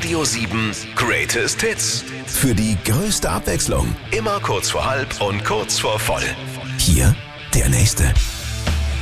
Radio 7 Greatest Hits. Für die größte Abwechslung. Immer kurz vor halb und kurz vor voll. Hier der nächste.